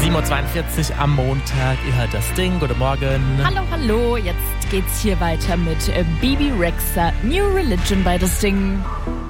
7:42 Uhr am Montag. Ihr hört das Ding. Guten Morgen. Hallo, hallo. Jetzt geht's hier weiter mit Bebe Rexha, New Religion bei das Ding.